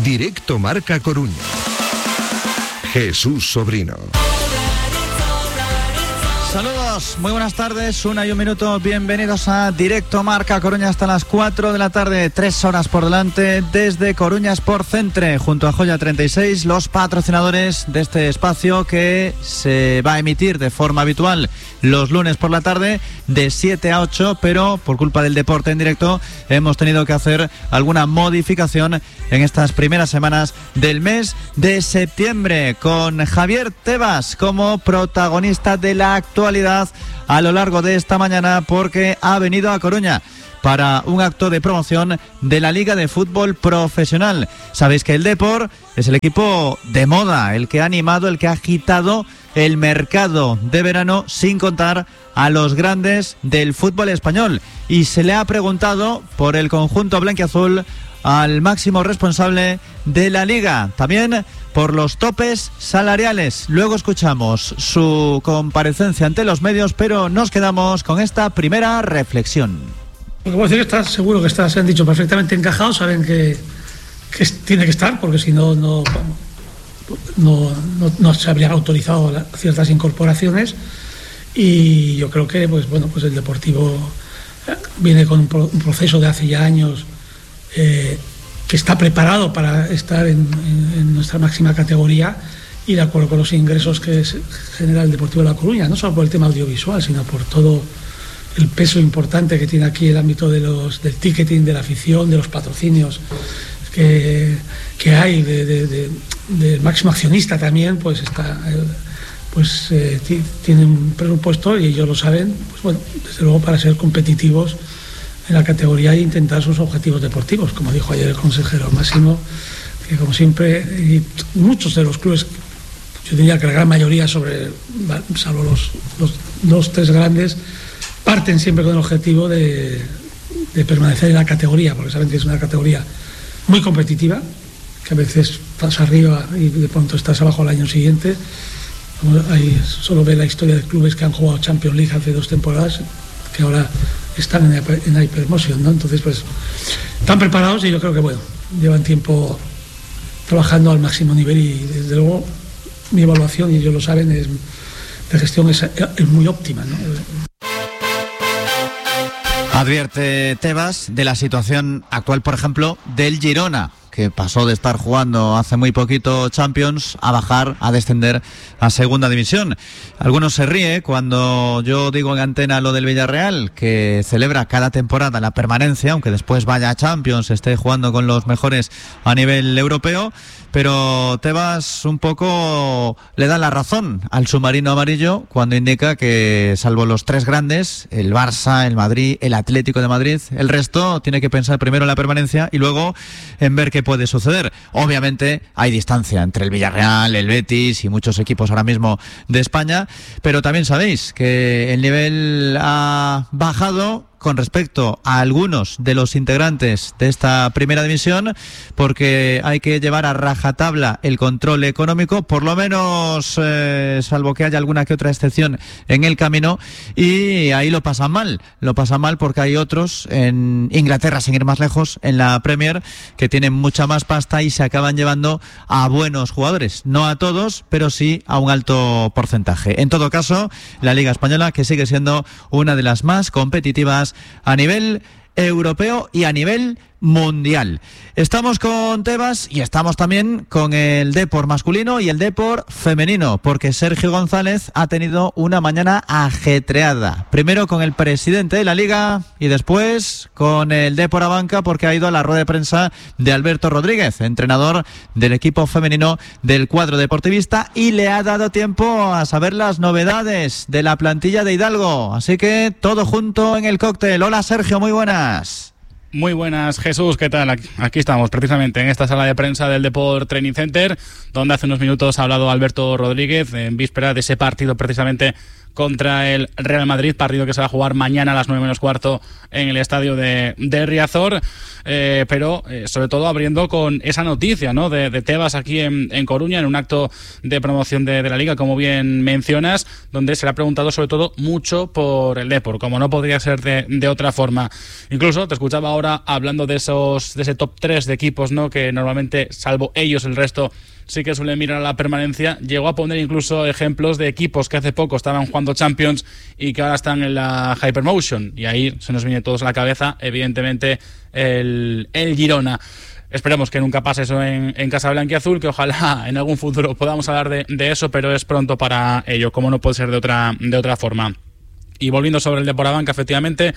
Directo Marca Coruña. Jesús Sobrino. Saludos, muy buenas tardes, 1:01, bienvenidos a Directo Marca Coruña hasta las 4 de la tarde, 3 horas por delante desde Coruña Sport Centre, junto a Joya 36, los patrocinadores de este espacio que se va a emitir de forma habitual los lunes por la tarde de 7 a 8, pero por culpa del deporte en directo hemos tenido que hacer alguna modificación en estas primeras semanas del mes de septiembre, con Javier Tebas como protagonista de la actualidad a lo largo de esta mañana, porque ha venido a Coruña para un acto de promoción de la Liga de Fútbol Profesional. Sabéis que el Depor es el equipo de moda, el que ha animado, el que ha agitado el mercado de verano, sin contar a los grandes del fútbol español. Y se le ha preguntado por el conjunto blanquiazul al máximo responsable de la Liga, también por los topes salariales. Luego escuchamos su comparecencia ante los medios, pero nos quedamos con esta primera reflexión. Lo que puedo decir es que está seguro que se han dicho perfectamente encajados, saben que tiene que estar, porque si no se habrían autorizado ciertas incorporaciones. Y yo creo que pues el Deportivo viene con un proceso de hace ya años que está preparado para estar en nuestra máxima categoría, y de acuerdo con los ingresos que genera el Deportivo de La Coruña, no solo por el tema audiovisual, sino por todo el peso importante que tiene aquí el ámbito del ticketing, de la afición, de los patrocinios que hay, del máximo accionista también, tiene un presupuesto, y ellos lo saben, desde luego, para ser competitivos en la categoría e intentar sus objetivos deportivos, como dijo ayer el consejero Máximo, que como siempre, y muchos de los clubes, yo diría que la gran mayoría, salvo los 2-3 grandes, parten siempre con el objetivo de permanecer en la categoría, porque saben que es una categoría muy competitiva, que a veces estás arriba y de pronto estás abajo al año siguiente. Solo ve la historia de clubes que han jugado Champions League hace 2 temporadas, que ahora están en la hipermoción, ¿no? Entonces, están preparados, y yo creo que llevan tiempo trabajando al máximo nivel, y desde luego mi evaluación, y ellos lo saben, de gestión es muy óptima, ¿no? Advierte Tebas de la situación actual, por ejemplo, del Girona, que pasó de estar jugando hace muy poquito Champions a descender a segunda división. Algunos se ríen cuando yo digo en antena lo del Villarreal, que celebra cada temporada la permanencia, aunque después vaya a Champions, esté jugando con los mejores a nivel europeo, pero Tebas un poco le da la razón al submarino amarillo cuando indica que, salvo los 3 grandes, el Barça, el Madrid, el Atlético de Madrid, el resto tiene que pensar primero en la permanencia y luego en ver qué puede suceder. Obviamente hay distancia entre el Villarreal, el Betis y muchos equipos ahora mismo de España, pero también sabéis que el nivel ha bajado con respecto a algunos de los integrantes de esta primera división, porque hay que llevar a rajatabla el control económico, por lo menos, salvo que haya alguna que otra excepción en el camino, y ahí lo pasan mal porque hay otros en Inglaterra, sin ir más lejos, en la Premier, que tienen mucha más pasta y se acaban llevando a buenos jugadores, no a todos, pero sí a un alto porcentaje. En todo caso, la Liga Española, que sigue siendo una de las más competitivas a nivel europeo y a nivel mundial. Estamos con Tebas y estamos también con el Depor masculino y el Depor femenino, porque Sergio González ha tenido una mañana ajetreada. Primero con el presidente de la Liga y después con el Depor a banca, porque ha ido a la rueda de prensa de Alberto Rodríguez, entrenador del equipo femenino del cuadro deportivista, y le ha dado tiempo a saber las novedades de la plantilla de Hidalgo. Así que todo junto en el cóctel. Hola Sergio, muy buenas. Muy buenas, Jesús, ¿qué tal? Aquí estamos precisamente en esta sala de prensa del Depor Training Center, donde hace unos minutos ha hablado Alberto Rodríguez en víspera de ese partido precisamente contra el Real Madrid, partido que se va a jugar mañana a las 9:15 en el estadio de Riazor, pero sobre todo abriendo con esa noticia, ¿no?, de Tebas aquí en Coruña, en un acto de promoción de la Liga, como bien mencionas, donde se le ha preguntado sobre todo mucho por el Depor, como no podría ser de otra forma. Incluso te escuchaba ahora hablando de ese top 3 de equipos, ¿no?, que normalmente, salvo ellos, el resto sí que suelen mirar a la permanencia. Llegó a poner incluso ejemplos de equipos que hace poco estaban jugando Champions y que ahora están en la Hypermotion, y ahí se nos viene todos a la cabeza, evidentemente, el Girona. Esperemos que nunca pase eso en Casa Blanquiazul, que ojalá en algún futuro podamos hablar de eso, pero es pronto para ello, como no puede ser de otra forma. Y volviendo sobre el Depor Abanca, efectivamente,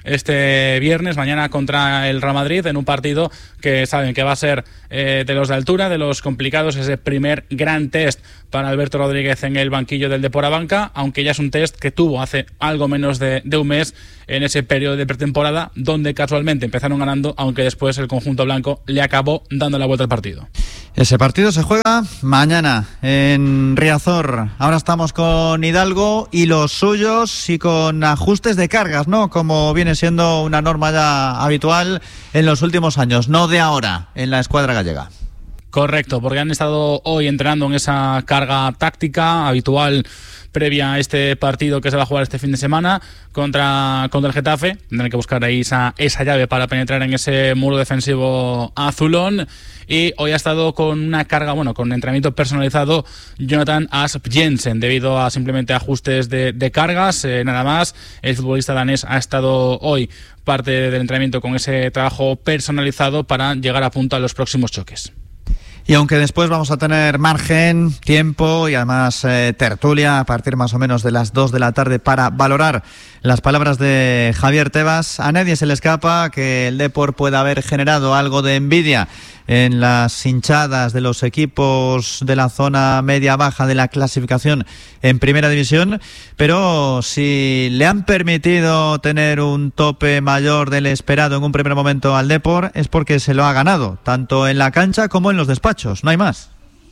este viernes, mañana contra el Real Madrid, en un partido que saben que va a ser de los de altura, de los complicados, ese primer gran test para Alberto Rodríguez en el banquillo del Depor Abanca, aunque ya es un test que tuvo hace algo menos de un mes en ese periodo de pretemporada, donde casualmente empezaron ganando, aunque después el conjunto blanco le acabó dando la vuelta al partido. Ese partido se juega mañana en Riazor. Ahora estamos con Hidalgo y los suyos, y con ajustes de cargas, ¿no?, como viene siendo una norma ya habitual en los últimos años, no de ahora, en la escuadra gallega. Correcto, porque han estado hoy entrenando en esa carga táctica habitual previa a este partido que se va a jugar este fin de semana contra el Getafe. Tendrán que buscar ahí esa llave para penetrar en ese muro defensivo azulón. Y hoy ha estado con una carga, con entrenamiento personalizado, Jonathan Asp Jensen, debido a simplemente ajustes de cargas, nada más. El futbolista danés ha estado hoy parte del entrenamiento con ese trabajo personalizado para llegar a punto a los próximos choques. Y aunque después vamos a tener margen, tiempo y además tertulia a partir más o menos de las 2 de la tarde para valorar las palabras de Javier Tebas, a nadie se le escapa que el Depor pueda haber generado algo de envidia en las hinchadas de los equipos de la zona media-baja de la clasificación en Primera División, pero si le han permitido tener un tope mayor del esperado en un primer momento al Depor, es porque se lo ha ganado, tanto en la cancha como en los despachos, no hay más.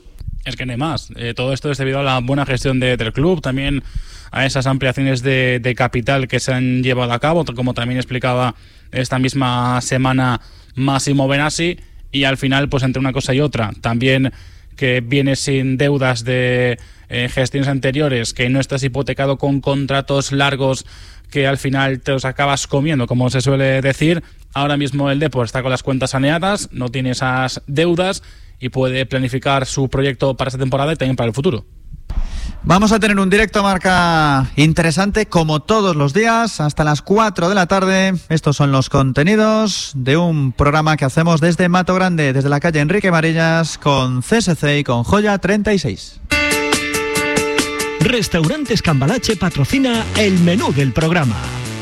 Es que no hay más. Todo esto es debido a la buena gestión del club, también a esas ampliaciones de capital que se han llevado a cabo, como también explicaba esta misma semana Massimo Benassi. Y al final, pues entre una cosa y otra, también que vienes sin deudas de gestiones anteriores, que no estás hipotecado con contratos largos que al final te los acabas comiendo, como se suele decir. Ahora mismo el Depor está con las cuentas saneadas, no tiene esas deudas y puede planificar su proyecto para esta temporada y también para el futuro. Vamos a tener un directo marca interesante como todos los días hasta las 4 de la tarde. Estos son los contenidos de un programa que hacemos desde Mato Grande, desde la calle Enrique Marillas, con CSC y con Joya 36. Restaurantes Cambalache patrocina el menú del programa.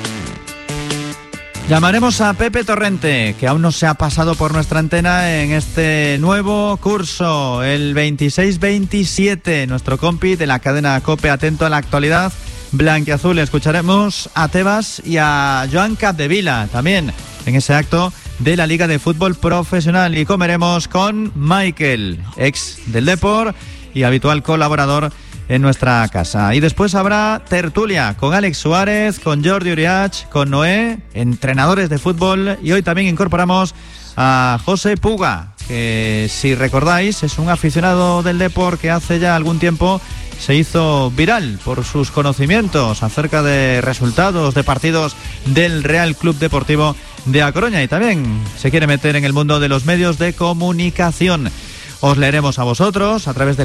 Llamaremos a Pepe Torrente, que aún no se ha pasado por nuestra antena en este nuevo curso, el 26-27, nuestro compi de la cadena COPE, atento a la actualidad blanquiazul. Escucharemos a Tebas y a Joan Capdevila también en ese acto de la Liga de Fútbol Profesional, y comeremos con Michael, ex del Depor y habitual colaborador en nuestra casa. Y después habrá tertulia con Alex Suárez, con Jordi Uriach, con Noé, entrenadores de fútbol, y hoy también incorporamos a José Puga, que si recordáis es un aficionado del Depor que hace ya algún tiempo se hizo viral por sus conocimientos acerca de resultados de partidos del Real Club Deportivo de A Coruña, y también se quiere meter en el mundo de los medios de comunicación. Os leeremos a vosotros a través del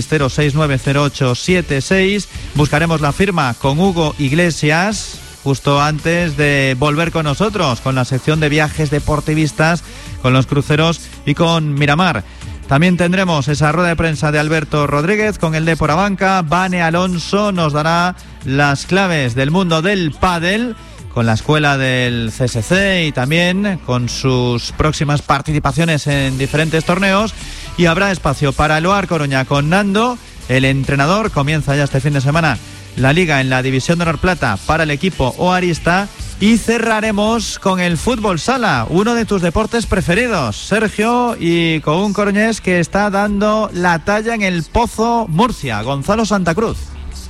660-690876. Buscaremos la firma con Hugo Iglesias justo antes de volver con nosotros con la sección de viajes deportivistas, con los cruceros y con Miramar. También tendremos esa rueda de prensa de Alberto Rodríguez con el Depor Abanca. Vane Alonso nos dará las claves del mundo del pádel, con la escuela del CSC y también con sus próximas participaciones en diferentes torneos. Y habrá espacio para el OAR Coruña con Nando, el entrenador. Comienza ya este fin de semana la Liga en la División de Honor Plata para el equipo oarista. Y cerraremos con el fútbol sala, uno de tus deportes preferidos, Sergio, y con un coruñés que está dando la talla en el Pozo Murcia, Gonzalo Santa Cruz.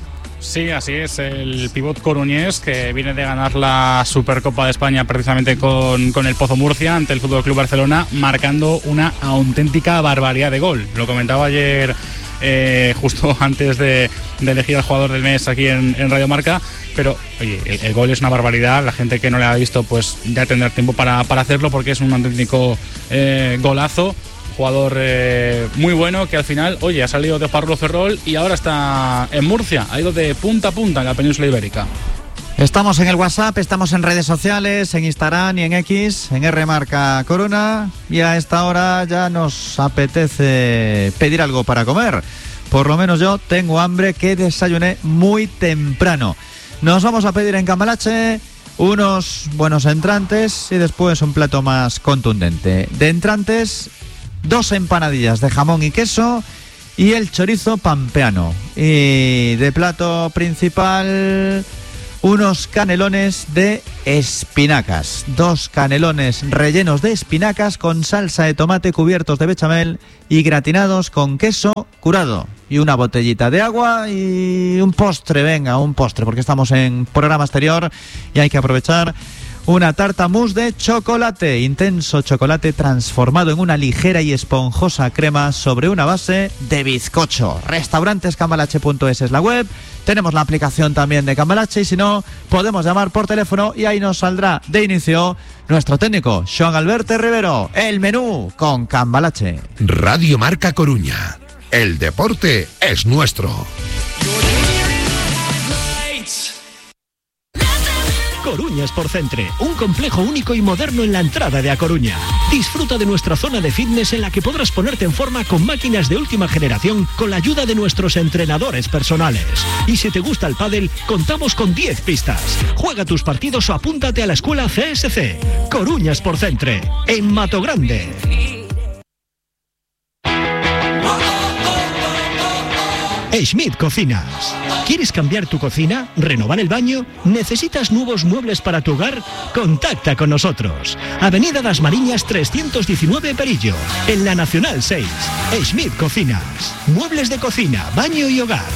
Sí, así es, el pívot coruñés que viene de ganar la Supercopa de España precisamente con el Pozo Murcia ante el FC Barcelona, marcando una auténtica barbaridad de gol. Lo comentaba ayer justo antes de elegir al jugador del mes aquí en Radio Marca, pero oye, el gol es una barbaridad. La gente que no le ha visto pues ya tendrá tiempo para hacerlo, porque es un auténtico golazo. Jugador muy bueno, que al final, oye, ha salido de Parlo Ferrol y ahora está en Murcia, ha ido de punta a punta en la península ibérica. Estamos en el WhatsApp, estamos en redes sociales, en Instagram y en X, en R Marca Corona, y a esta hora ya nos apetece pedir algo para comer. Por lo menos yo tengo hambre, que desayuné muy temprano. Nos vamos a pedir en Cambalache unos buenos entrantes y después un plato más contundente. De entrantes, 2 empanadillas de jamón y queso y el chorizo pampeano. Y de plato principal, unos canelones de espinacas. 2 canelones rellenos de espinacas con salsa de tomate, cubiertos de bechamel y gratinados con queso curado. Y una botellita de agua y un postre, venga, un postre, porque estamos en programa exterior y hay que aprovechar. Una tarta mousse de chocolate, intenso chocolate transformado en una ligera y esponjosa crema sobre una base de bizcocho. Restaurantescambalache.es es la web. Tenemos la aplicación también de Cambalache y si no, podemos llamar por teléfono y ahí nos saldrá de inicio nuestro técnico, Joan Alberto Rivero. El menú con Cambalache. Radio Marca Coruña. El deporte es nuestro. Coruña Sport Centre, un complejo único y moderno en la entrada de A Coruña. Disfruta de nuestra zona de fitness en la que podrás ponerte en forma con máquinas de última generación con la ayuda de nuestros entrenadores personales. Y si te gusta el pádel, contamos con 10 pistas. Juega tus partidos o apúntate a la escuela CSC. Coruña Sport Centre, en Mato Grande. Schmidt Cocinas. ¿Quieres cambiar tu cocina? ¿Renovar el baño? ¿Necesitas nuevos muebles para tu hogar? Contacta con nosotros. Avenida Das Mariñas 319 Perillo, en la Nacional 6. Schmidt Cocinas. Muebles de cocina, baño y hogar.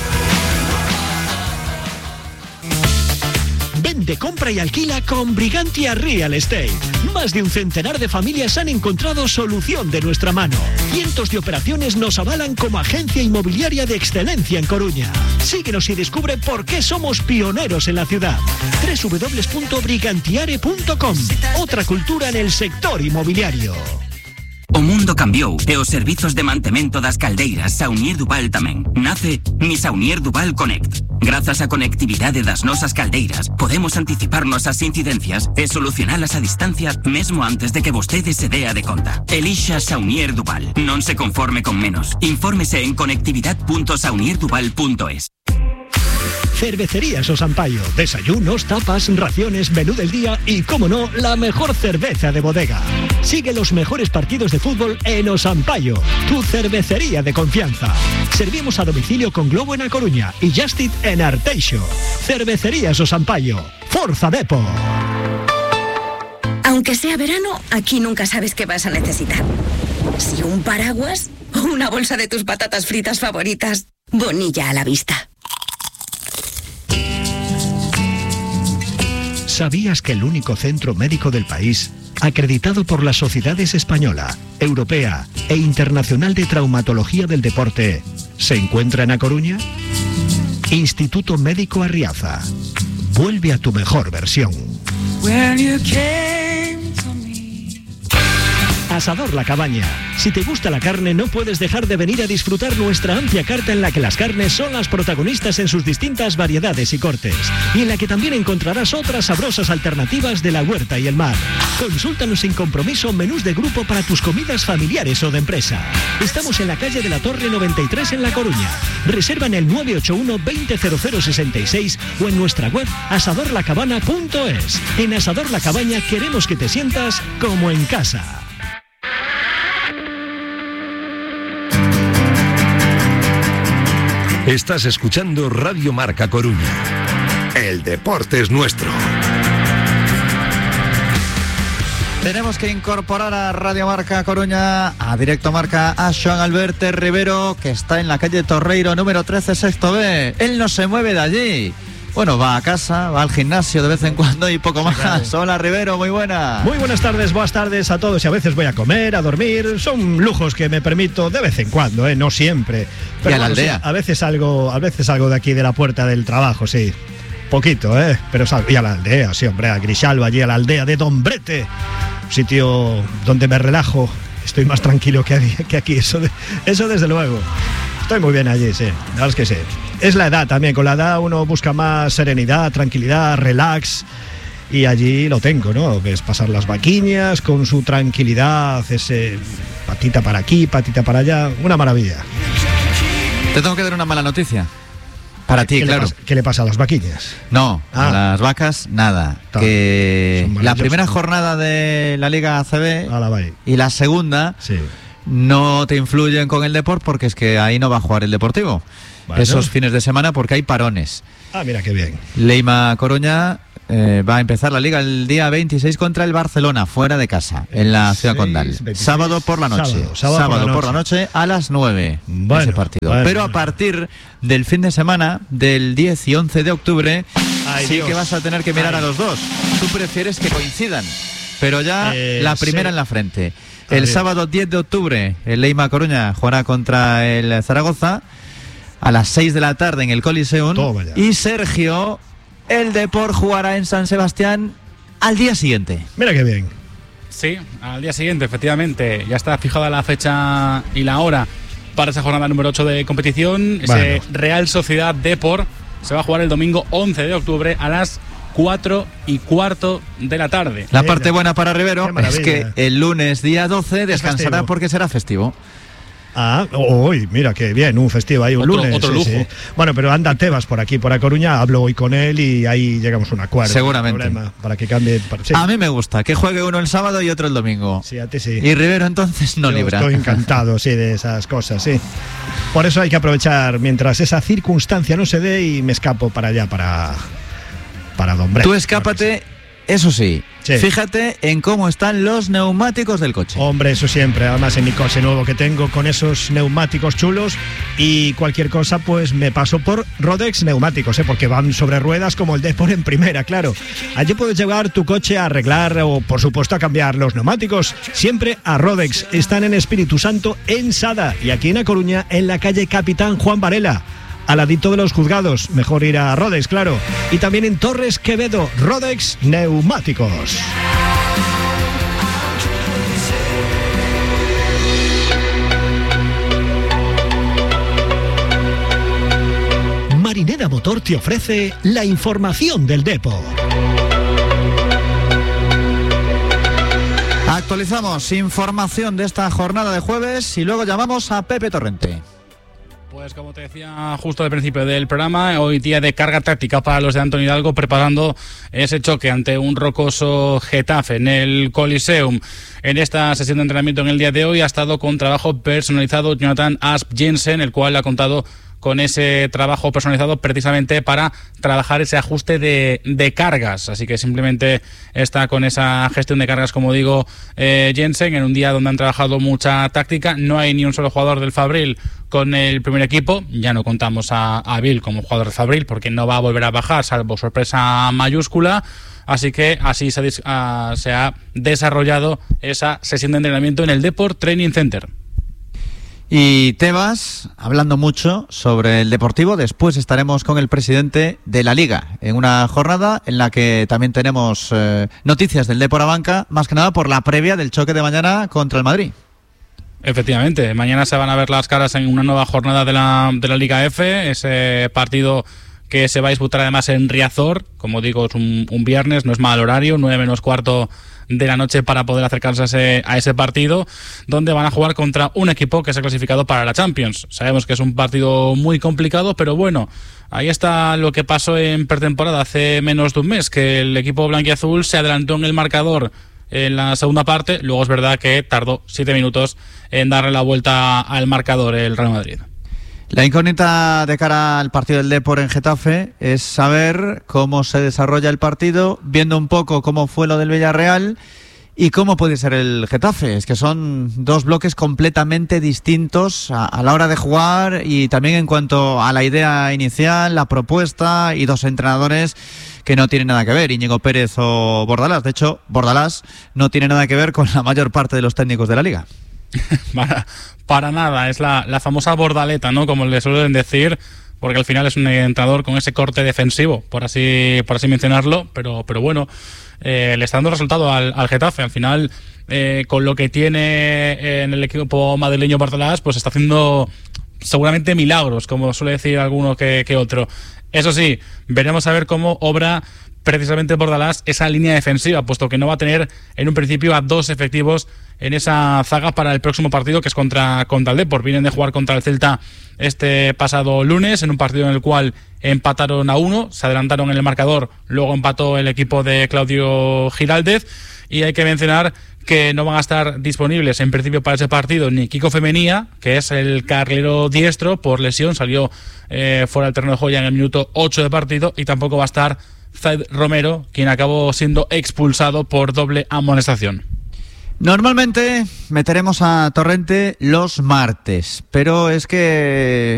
Vende, compra y alquila con Brigantia Real Estate. Más de un centenar de familias han encontrado solución de nuestra mano. Cientos de operaciones nos avalan como agencia inmobiliaria de excelencia en Coruña. Síguenos y descubre por qué somos pioneros en la ciudad. www.brigantiare.com. Otra cultura en el sector inmobiliario. O mundo cambiou e os servizos de mantemento das caldeiras Saunier Duval tamén. Nace Mi Saunier Duval Connect. Grazas á conectividade das nosas caldeiras, podemos anticiparnos ás incidencias e solucionalas a distancia mesmo antes de que vostede se dea de conta. Elixa Saunier Duval. Non se conforme con menos. Infórmese en conectividad.saunierduval.es. Cervecerías Osampaio. Desayunos, tapas, raciones, menú del día y, como no, la mejor cerveza de bodega. Sigue los mejores partidos de fútbol en Osampaio, tu cervecería de confianza. Servimos a domicilio con Globo en A Coruña y Justit en Arteixo. Cervecerías Osampaio. Forza Depo. Aunque sea verano, aquí nunca sabes qué vas a necesitar. Si un paraguas o una bolsa de tus patatas fritas favoritas. Bonilla a la vista. ¿Sabías que el único centro médico del país, acreditado por las sociedades española, europea e internacional de traumatología del deporte, se encuentra en A Coruña? Instituto Médico Arriaza. Vuelve a tu mejor versión. Asador La Cabaña. Si te gusta la carne, no puedes dejar de venir a disfrutar nuestra amplia carta en la que las carnes son las protagonistas en sus distintas variedades y cortes, y en la que también encontrarás otras sabrosas alternativas de la huerta y el mar. Consúltanos sin compromiso menús de grupo para tus comidas familiares o de empresa. Estamos en la calle de la Torre 93 en La Coruña. Reserva en el 981 200066 o en nuestra web asadorlacabana.es. En Asador La Cabaña queremos que te sientas como en casa. Estás escuchando Radio Marca Coruña. El deporte es nuestro. Tenemos que incorporar a Radio Marca Coruña, a Directo Marca, a Joan Alberto Rivero, que está en la calle Torreiro, número 13, sexto B. Él no se mueve de allí. Bueno, va a casa, va al gimnasio de vez en cuando y poco más. Claro. Hola, Rivero, muy buenas. Muy buenas tardes a todos. Y a veces voy a comer, a dormir. Son lujos que me permito de vez en cuando, no siempre. Pero y a la aldea. Sí, a veces algo de aquí de la puerta del trabajo, sí. Poquito, pero salgo. Y a la aldea, sí, hombre, a Grijalva, allí a la aldea de Don Brete. Sitio donde me relajo. Estoy más tranquilo que aquí, eso desde luego. Estoy muy bien allí, sí, la verdad es que sí. Es la edad también, con la edad uno busca más serenidad, tranquilidad, relax, y allí lo tengo, ¿no? Ves pasar las vaquiñas con su tranquilidad, ese patita para aquí, patita para allá, una maravilla. Te tengo que dar una mala noticia. Para ti, claro. ¿Qué le pasa a las vaquiñas? No, a las vacas, nada. Que la primera jornada de la Liga ACB y la segunda no te influyen con el deporte, porque es que ahí no va a jugar el Deportivo. Bueno. Esos fines de semana, porque hay parones. Ah, mira qué bien. Leima Coruña va a empezar la Liga el día 26 contra el Barcelona, fuera de casa, en la Ciudad Condal. 26, sábado por la noche. Sábado por la noche a las 9. Bueno, ese partido. Bueno, pero a partir del fin de semana, del 10 y 11 de octubre, que vas a tener que mirar a los dos. Tú prefieres que coincidan, pero ya la primera en la frente. El sábado 10 de octubre, el Leima Coruña jugará contra el Zaragoza a las 6 de la tarde en el Coliseum. Y Sergio, el Depor, jugará en San Sebastián al día siguiente. Mira qué bien. Sí, al día siguiente, efectivamente. Ya está fijada la fecha y la hora para esa jornada número 8 de competición. Bueno. Ese Real Sociedad Depor se va a jugar el domingo 11 de octubre a las 4:15 de la tarde. La parte buena para Rivero es que el lunes día 12 descansará porque será festivo. Ah, hoy, mira qué bien, un festivo ahí, un lunes. Otro lujo. Sí. Bueno, pero anda Tebas por aquí, por A Coruña, hablo hoy con él y ahí llegamos a un acuerdo. Seguramente. Para que cambie. Sí. A mí me gusta que juegue uno el sábado y otro el domingo. Sí, a ti sí. Y Rivero entonces no libra. Estoy encantado, sí, de esas cosas, sí. Por eso hay que aprovechar mientras esa circunstancia no se dé y me escapo para allá, para Don Brete. Tú escápate. Eso sí, fíjate en cómo están los neumáticos del coche. Hombre, eso siempre, además en mi coche nuevo que tengo con esos neumáticos chulos, y cualquier cosa pues me paso por Rodex Neumáticos, porque van sobre ruedas como el Depor en primera, claro. Allí puedes llevar tu coche a arreglar o por supuesto a cambiar los neumáticos, siempre a Rodex. Están en Espíritu Santo, en Sada, y aquí en A Coruña, en la calle Capitán Juan Varela, al ladito de los juzgados. Mejor ir a Rodex, claro. Y también en Torres Quevedo, Rodex Neumáticos. Marineda Motor te ofrece la información del Depor. Actualizamos información de esta jornada de jueves y luego llamamos a Pepe Torrente. Pues como te decía justo al principio del programa, hoy día de carga táctica para los de Antonio Hidalgo, preparando ese choque ante un rocoso Getafe en el Coliseum. En esta sesión de entrenamiento en el día de hoy ha estado con trabajo personalizado Jonathan Asp Jensen, el cual ha contado con ese trabajo personalizado precisamente para trabajar ese ajuste de cargas. Así que simplemente está con esa gestión de cargas, como digo, Jensen, en un día donde han trabajado mucha táctica. No hay ni un solo jugador del Fabril con el primer equipo. Ya no contamos a Bill como jugador del Fabril porque no va a volver a bajar, salvo sorpresa mayúscula. Así que así se ha desarrollado esa sesión de entrenamiento en el Depor Training Center. Y Tebas, hablando mucho sobre el Deportivo. Después estaremos con el presidente de la Liga en una jornada en la que también tenemos noticias del Depor a Banca, más que nada por la previa del choque de mañana contra el Madrid. Efectivamente, mañana se van a ver las caras en una nueva jornada de la Liga F, ese partido que se va a disputar además en Riazor. Como digo, es un viernes, no es mal horario, 9:45 de la noche para poder acercarse a ese partido, donde van a jugar contra un equipo que se ha clasificado para la Champions. Sabemos que es un partido muy complicado, pero bueno, ahí está lo que pasó en pretemporada hace menos de un mes, que el equipo blanquiazul se adelantó en el marcador en la segunda parte. Luego es verdad que tardó 7 minutos en darle la vuelta al marcador el Real Madrid. La incógnita de cara al partido del Depor en Getafe es saber cómo se desarrolla el partido, viendo un poco cómo fue lo del Villarreal ¿Y cómo puede ser el Getafe? Es que son dos bloques completamente distintos a la hora de jugar y también en cuanto a la idea inicial, la propuesta, y dos entrenadores que no tienen nada que ver, Íñigo Pérez o Bordalás. De hecho, Bordalás no tiene nada que ver con la mayor parte de los técnicos de la liga. Para nada, es la famosa bordaleta, ¿no? Como le suelen decir, porque al final es un entrenador con ese corte defensivo, por así mencionarlo, pero bueno, le está dando resultado al Getafe. Al final, con lo que tiene en el equipo madrileño Bordalás, pues está haciendo seguramente milagros, como suele decir alguno que otro. Eso sí, veremos a ver cómo obra precisamente Bordalás esa línea defensiva, puesto que no va a tener en un principio a dos efectivos en esa zaga para el próximo partido, que es contra el Depor. Vienen de jugar contra el Celta este pasado lunes, en un partido en el cual empataron a 1, se adelantaron en el marcador, luego empató el equipo de Claudio Giraldez, y hay que mencionar que no van a estar disponibles en principio para ese partido ni Kiko Femenía, que es el carrilero diestro, por lesión, salió fuera del terreno de juego en el minuto 8 de partido, y tampoco va a estar Zaid Romero, quien acabó siendo expulsado por doble amonestación. Normalmente meteremos a Torrente los martes, pero es que